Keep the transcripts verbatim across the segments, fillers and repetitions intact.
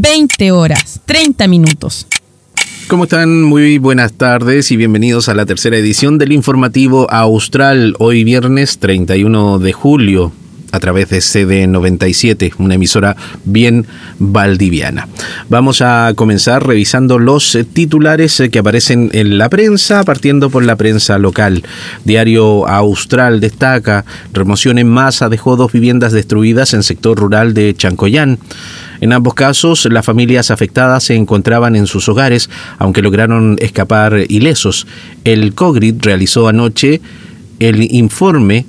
veinte horas, treinta minutos. ¿Cómo están? Muy buenas tardes y bienvenidos a la tercera edición del Informativo Austral, hoy viernes treinta y uno de julio, a través de C D noventa y siete, una emisora bien valdiviana. Vamos a comenzar revisando los titulares que aparecen en la prensa, partiendo por la prensa local. Diario Austral destaca: remoción en masa dejó dos viviendas destruidas en sector rural de Chancoyán. En ambos casos, las familias afectadas se encontraban en sus hogares, aunque lograron escapar ilesos. El COGRID realizó anoche el informe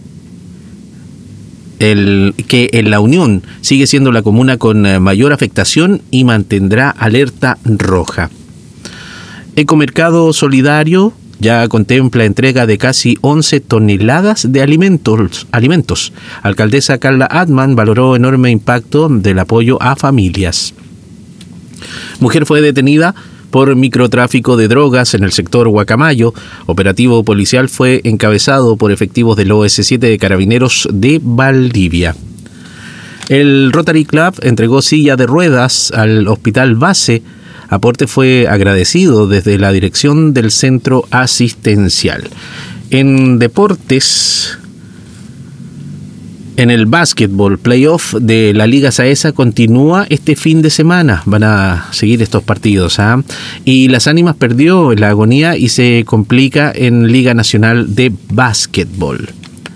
el, que en La Unión sigue siendo la comuna con mayor afectación y mantendrá alerta roja. Ecomercado Solidario ya contempla entrega de casi once toneladas de alimentos. alimentos. Alcaldesa Carla Atman valoró enorme impacto del apoyo a familias. Mujer fue detenida por microtráfico de drogas en el sector Guacamayo. Operativo policial fue encabezado por efectivos del O S siete de Carabineros de Valdivia. El Rotary Club entregó silla de ruedas al Hospital Base. Aporte fue agradecido desde la dirección del centro asistencial. En deportes, en el básquetbol, playoff de la Liga Saesa continúa este fin de semana. Van a seguir estos partidos, ¿eh? Y Las Ánimas perdió en la agonía y se complica en Liga Nacional de Básquetbol.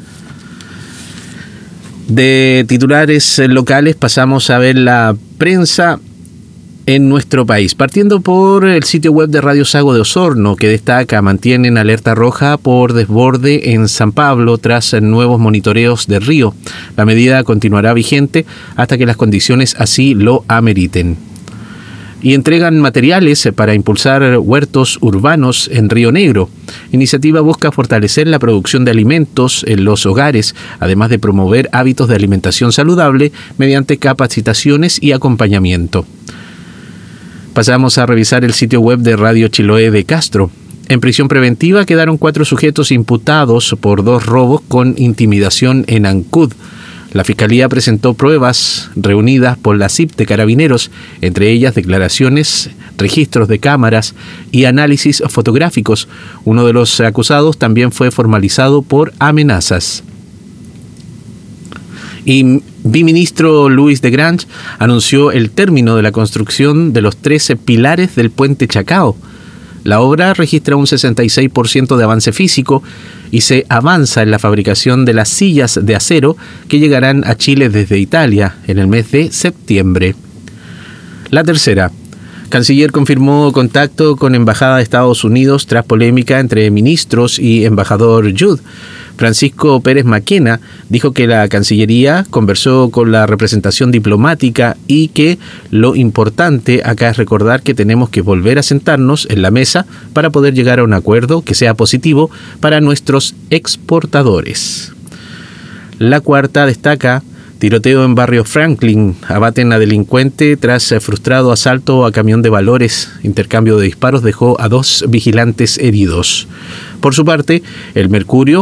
De titulares locales pasamos a ver la prensa en nuestro país, partiendo por el sitio web de Radio Sago de Osorno, que destaca: mantienen alerta roja por desborde en San Pablo tras nuevos monitoreos de río. La medida continuará vigente hasta que las condiciones así lo ameriten. Y entregan materiales para impulsar huertos urbanos en Río Negro. Iniciativa busca fortalecer la producción de alimentos en los hogares, además de promover hábitos de alimentación saludable mediante capacitaciones y acompañamiento. Pasamos a revisar el sitio web de Radio Chiloé de Castro. En prisión preventiva quedaron cuatro sujetos imputados por dos robos con intimidación en Ancud. La Fiscalía presentó pruebas reunidas por la C I P de Carabineros, entre ellas declaraciones, registros de cámaras y análisis fotográficos. Uno de los acusados también fue formalizado por amenazas. Y viceministro Luis de Grange anunció el término de la construcción de los trece pilares del puente Chacao. La obra registra un sesenta y seis por ciento de avance físico y se avanza en la fabricación de las sillas de acero que llegarán a Chile desde Italia en el mes de septiembre. La tercera. Canciller confirmó contacto con Embajada de Estados Unidos tras polémica entre ministros y embajador Judd. Francisco Pérez Maquena dijo que la Cancillería conversó con la representación diplomática y que lo importante acá es recordar que tenemos que volver a sentarnos en la mesa para poder llegar a un acuerdo que sea positivo para nuestros exportadores. La cuarta destaca: tiroteo en barrio Franklin, abaten a delincuente tras frustrado asalto a camión de valores. Intercambio de disparos dejó a dos vigilantes heridos. Por su parte, el Mercurio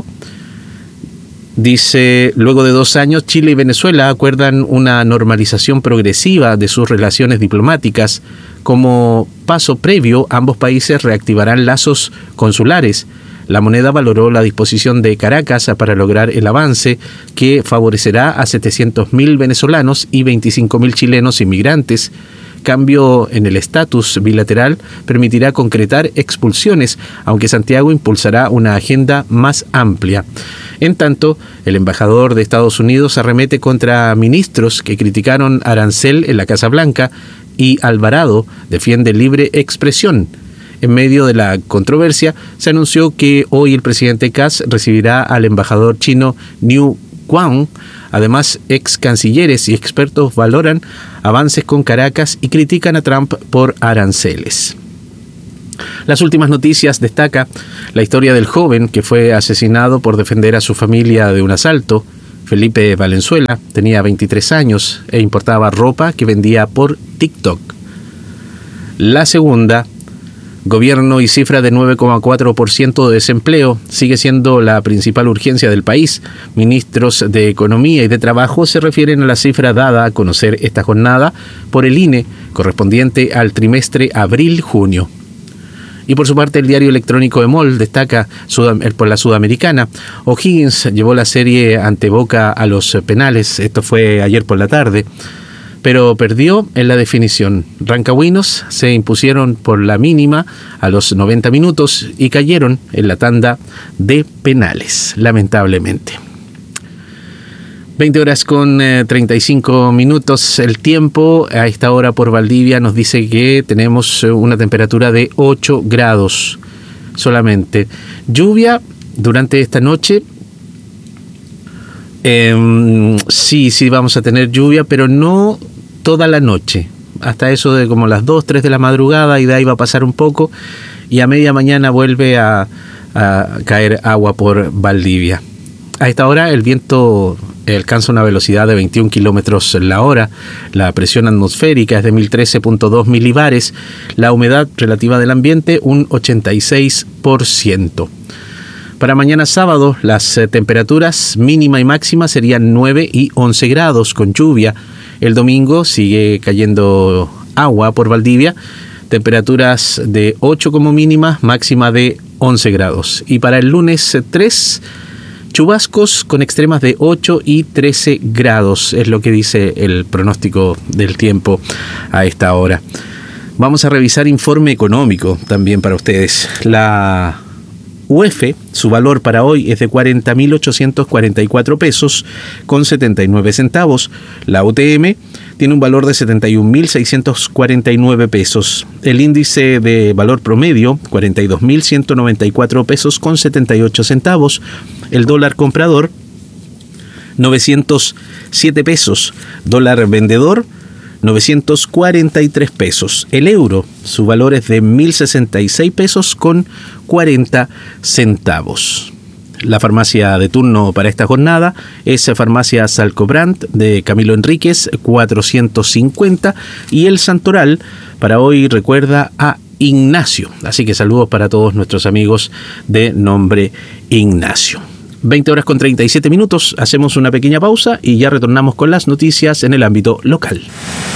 dice: luego de dos años, Chile y Venezuela acuerdan una normalización progresiva de sus relaciones diplomáticas. Como paso previo, ambos países reactivarán lazos consulares. La Moneda valoró la disposición de Caracas para lograr el avance que favorecerá a setecientos mil venezolanos y veinticinco mil chilenos inmigrantes. Cambio en el estatus bilateral permitirá concretar expulsiones, aunque Santiago impulsará una agenda más amplia. En tanto, el embajador de Estados Unidos arremete contra ministros que criticaron arancel en la Casa Blanca y Alvarado defiende libre expresión. En medio de la controversia, se anunció que hoy el presidente Kass recibirá al embajador chino Niu Guang. Además, ex cancilleres y expertos valoran avances con Caracas y critican a Trump por aranceles. Las últimas noticias destaca la historia del joven que fue asesinado por defender a su familia de un asalto. Felipe Valenzuela tenía veintitrés años e importaba ropa que vendía por TikTok. La segunda, Gobierno y cifra de nueve coma cuatro por ciento de desempleo sigue siendo la principal urgencia del país. Ministros de Economía y de Trabajo se refieren a la cifra dada a conocer esta jornada por el I N E, correspondiente al trimestre abril-junio. Y por su parte, el diario electrónico EMOL destaca por la Sudamericana. O'Higgins llevó la serie ante Boca a los penales. Esto fue ayer por la tarde, pero perdió en la definición. Rancagüinos se impusieron por la mínima a los noventa minutos y cayeron en la tanda de penales, lamentablemente. veinte horas con eh, treinta y cinco minutos. El tiempo a esta hora por Valdivia nos dice que tenemos una temperatura de ocho grados solamente. Lluvia durante esta noche. Eh, sí, sí vamos a tener lluvia, pero no toda la noche. Hasta eso de como las dos, tres de la madrugada, y de ahí va a pasar un poco. Y a media mañana vuelve a, a caer agua por Valdivia. A esta hora el viento alcanza una velocidad de veintiún kilómetros la hora, la presión atmosférica es de mil trece punto dos milibares, la humedad relativa del ambiente un ochenta y seis por ciento. Para mañana sábado las eh, temperaturas mínima y máxima serían nueve y once grados con lluvia. El domingo sigue cayendo agua por Valdivia, temperaturas de ocho como mínima, máxima de once grados. Y para el lunes eh, tres chubascos con extremas de ocho y trece grados, es lo que dice el pronóstico del tiempo a esta hora. Vamos a revisar informe económico también para ustedes. La U E F, su valor para hoy es de cuarenta mil ochocientos cuarenta y cuatro pesos con setenta y nueve centavos. La U T M tiene un valor de setenta y un mil seiscientos cuarenta y nueve pesos. El índice de valor promedio, cuarenta y dos mil ciento noventa y cuatro pesos con setenta y ocho centavos. El dólar comprador, novecientos siete pesos. Dólar vendedor, novecientos cuarenta y tres pesos. El euro, su valor es de mil sesenta y seis pesos con cuarenta centavos. La farmacia de turno para esta jornada es Farmacia Salcobrand de Camilo Enríquez, cuatrocientos cincuenta, y el Santoral para hoy recuerda a Ignacio. Así que saludos para todos nuestros amigos de nombre Ignacio. veinte horas con treinta y siete minutos, hacemos una pequeña pausa y ya retornamos con las noticias en el ámbito local.